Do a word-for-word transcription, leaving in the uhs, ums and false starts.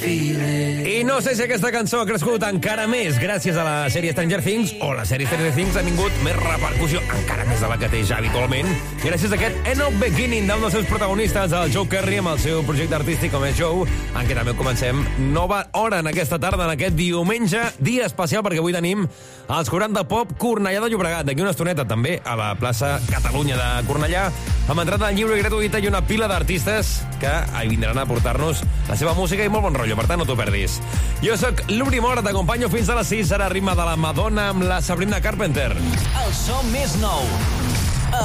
I no sé si aquesta cançó ha crescut encara més gràcies a la sèrie Stranger Things o la sèrie Stranger Things ha tingut més repercussió, encara més de la que té ja habitualment, gràcies a aquest End of Beginning d'un dels seus protagonistes, el Joe Kerry, amb el seu projecte artístic com és Joe, en què també comencem nova hora en aquesta tarda, en aquest diumenge, dia especial perquè avui tenim els quaranta Pop Cornellà de Llobregat, d'aquí una estoneta també a la plaça Catalunya de Cornellà, amb entrada lliure i gratuïta i una pila d'artistes que hi vindran a portar-nos la seva música i molt bon rotllo, per tant no t'ho perdis. Jo sóc l'Uri Mora, t'acompanyo fins a les sis, serà ritme de la Madonna amb la Sabrina Carpenter. El so més nou,